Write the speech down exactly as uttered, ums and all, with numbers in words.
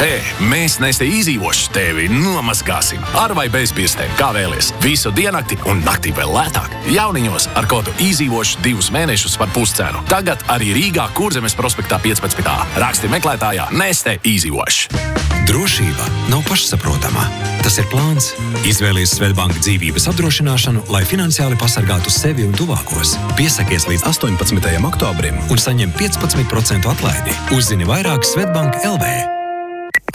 Hei, mēs Neste izdzīvoši tevi nomazgāsim. Ar vai bez pirkstēm, kā vēlies. Visu diennakti un naktī vēl lētāk. Jauniņos ar kodu izdzīvoši divus mēnešus par puscenu. Tagad arī Rīgā Kurzemes prospektā piecpadsmit A. Raksti meklētājā Neste izdzīvoši. Drošība nav pašsaprotama. Tas ir plāns. Izvēlies Svedbanka dzīvības apdrošināšanu, lai finansiāli pasargātu sevi un tuvākos. Piesakies līdz astoņpadsmitajam oktobrim un saņem piecpadsmit procentu atlaidi. Uzzini vairāk Svedbanka L V.